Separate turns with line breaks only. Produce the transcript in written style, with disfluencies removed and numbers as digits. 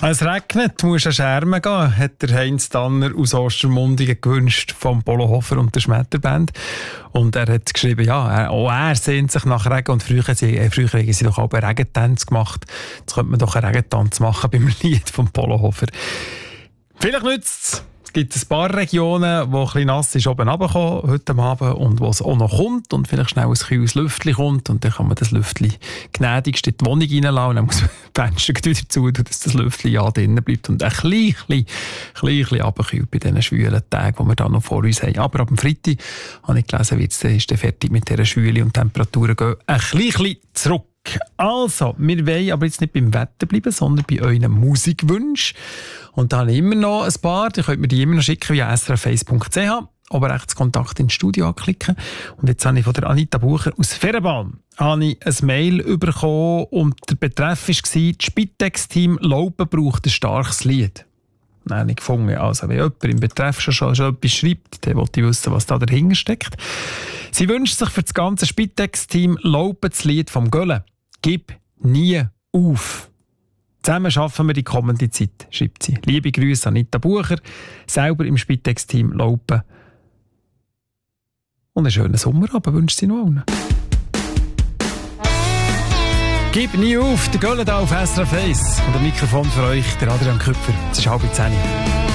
Es regnet, du musst an Schermen gehen, hat der Heinz Tanner aus Ostermundigen gewünscht vom Polohofer und der Schmetterband. Und er hat geschrieben, ja, auch er sehnt sich nach Regen. Und früher haben sie doch auch einen Regentanz gemacht. Jetzt könnte man doch einen Regentanz machen beim Lied vom Polohofer. Vielleicht nützt es. Es gibt ein paar Regionen, wo ein bisschen nass ist oben runtergekommen heute Abend und wo es auch noch kommt und vielleicht schnell ein kühles Lüftchen kommt und dann kann man das Lüftchen gnädigst in die Wohnung reinlassen und dann muss man die Fenster wieder zu tun, dass das Lüftchen ja drinnen bleibt und ein bisschen runterkühlt bei diesen schwülen Tagen, die wir da noch vor uns haben. Aber ab dem Freitag, habe ich gelesen, ist dann fertig mit dieser Schwüle und die Temperaturen gehen ein bisschen zurück. Also, wir wollen aber jetzt nicht beim Wetter bleiben, sondern bei euren Musikwünschen. Und da habe ich immer noch ein paar, die könnt mir die immer noch schicken via srf1.ch, oben rechts Kontakt ins Studio anklicken. Und jetzt habe ich von der Anita Bucher aus Ferenbalm ein Mail bekommen und der Betreff war, das Spitex-Team Laupen braucht ein starkes Lied. Dann habe ich gefunden, also wenn jemand im Betreff schon etwas schreibt, dann wollte ich wissen, was da dahinter steckt. Sie wünscht sich für das ganze Spitex-Team Laupen das Lied vom Gölle. Gib nie auf. Zusammen schaffen wir die kommende Zeit, schreibt sie. Liebe Grüße an Anita Bucher, selber im Spitex-Team Laupen. Und einen schönen Sommerabend wünscht sie noch allen. Gib nie auf, der Gölle da auf SRF 1. Und am Mikrofon für euch, der Adrian Küpfer. Es ist 9:30.